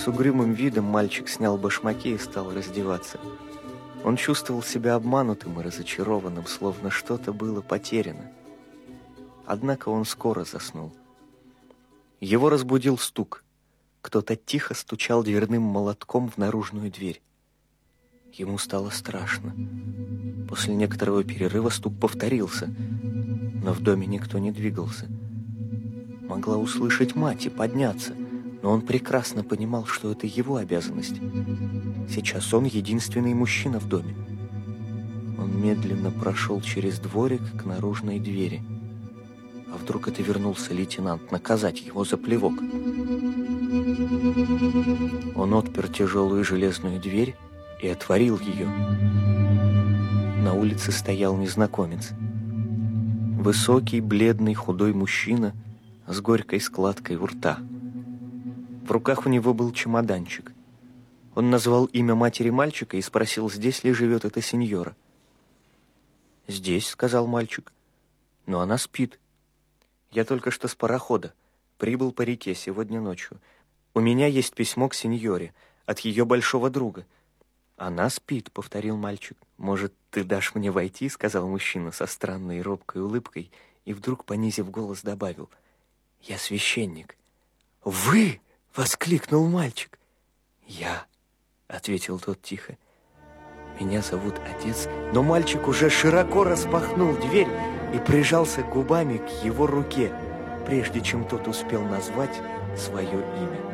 С угрюмым видом мальчик снял башмаки и стал раздеваться. Он чувствовал себя обманутым и разочарованным, словно что-то было потеряно. Однако он скоро заснул. Его разбудил стук. Кто-то тихо стучал дверным молотком в наружную дверь. Ему стало страшно. После некоторого перерыва стук повторился, но в доме никто не двигался. Могла услышать мать и подняться, но он прекрасно понимал, что это его обязанность. Сейчас он единственный мужчина в доме. Он медленно прошел через дворик к наружной двери. А вдруг это вернулся лейтенант наказать его за плевок? Он отпер тяжелую железную дверь и отворил ее. На улице стоял незнакомец. Высокий, бледный, худой мужчина с горькой складкой у рта. В руках у него был чемоданчик. Он назвал имя матери мальчика и спросил, здесь ли живет эта сеньора. «Здесь», — сказал мальчик, — «но она спит. Я только что с парохода. Прибыл по реке сегодня ночью. У меня есть письмо к сеньоре от ее большого друга». «Она спит», — повторил мальчик. «Может, ты дашь мне войти?» — сказал мужчина со странной робкой улыбкой и вдруг, понизив голос, добавил: «Я священник». «Вы?» — воскликнул мальчик. «Я», — ответил тот тихо. «Меня зовут Отец». Но мальчик уже широко распахнул дверь и прижался губами к его руке, прежде чем тот успел назвать свое имя.